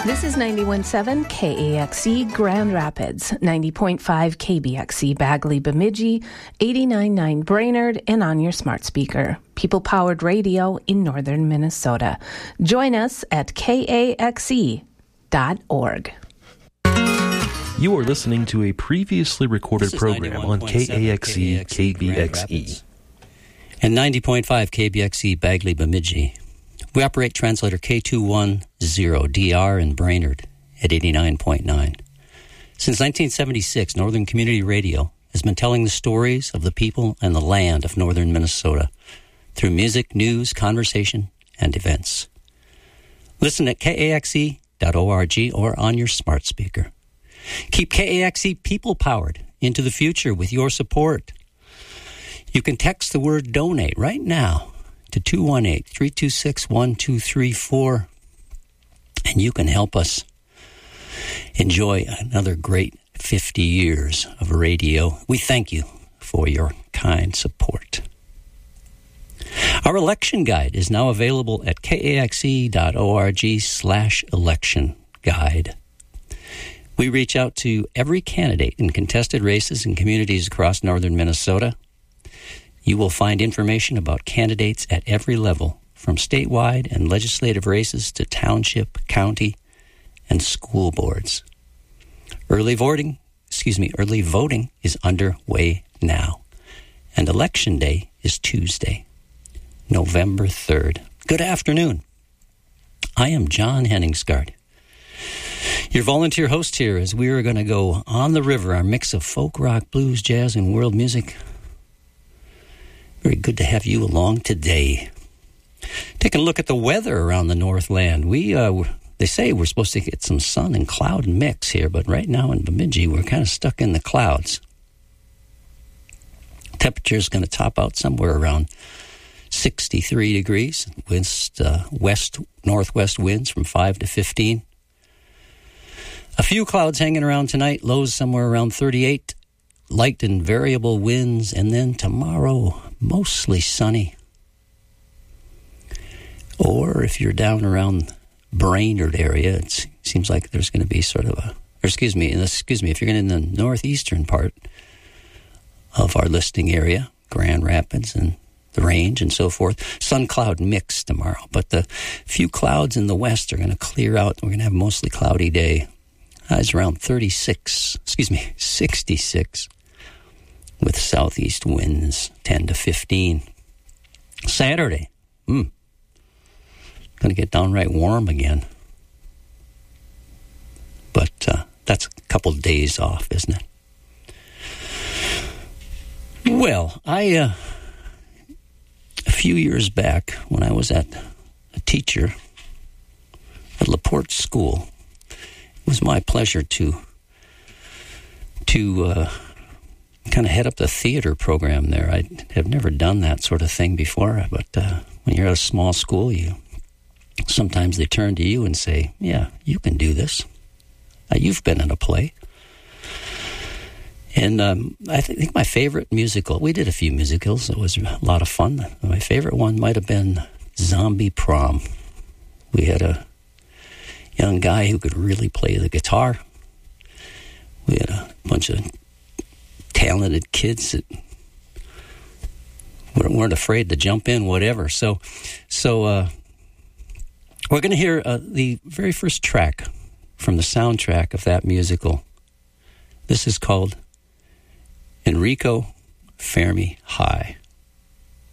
This is 91.7 KAXE Grand Rapids, 90.5 KBXE Bagley Bemidji, 89.9 Brainerd, and on your smart speaker. People-powered radio in northern Minnesota. Join us at kaxe.org. You are listening to a previously recorded program on KAXE KBXE. And 90.5 KBXE Bagley Bemidji. We operate translator K210DR in Brainerd at 89.9. Since 1976, Northern Community Radio has been telling the stories of the people and the land of northern Minnesota through music, news, conversation, and events. Listen at kaxe.org or on your smart speaker. Keep KAXE people-powered into the future with your support. You can text the word donate right now to 218-326-1234, and you can help us enjoy another great 50 years of radio. We thank you for your kind support. Our election guide is now available at kaxe.org/election guide. We reach out to every candidate in contested races in communities across northern Minnesota. You will find information about candidates at every level, from statewide and legislative races to township, county, and school boards. Early voting is underway now, and Election Day is Tuesday, November 3rd. Good afternoon. I am John Henningsgaard, your volunteer host here, as we are going to go on the river, our mix of folk, rock, blues, jazz, and world music. Very good to have you along today. Taking a look at the weather around the Northland. They say we're supposed to get some sun and cloud mix here, but right now in Bemidji, we're kind of stuck in the clouds. Temperature is going to top out somewhere around 63 degrees. Northwest winds from 5 to 15. A few clouds hanging around tonight, lows somewhere around 38. Light and variable winds, and then tomorrow, mostly sunny. Or if you're down around Brainerd area, it seems like there's going to be sort of if you're in the northeastern part of our listing area, Grand Rapids and the Range and so forth, sun-cloud mix tomorrow. But the few clouds in the west are going to clear out. We're going to have a mostly cloudy day. Highs around 66, with southeast winds 10 to 15. Saturday, going to get downright warm again. But that's a couple days off, isn't it? Well, a few years back, when I was a teacher at LaPorte School, it was my pleasure to kind of head up the theater program there. I have never done that sort of thing before, but when you're at a small school, sometimes they turn to you and say, yeah, you can do this. You've been in a play. And I think my favorite musical, we did a few musicals. It was a lot of fun. My favorite one might have been Zombie Prom. We had a young guy who could really play the guitar. We had a bunch of talented kids that weren't afraid to jump in, whatever. So we're going to hear the very first track from the soundtrack of that musical. This is called Enrico Fermi High.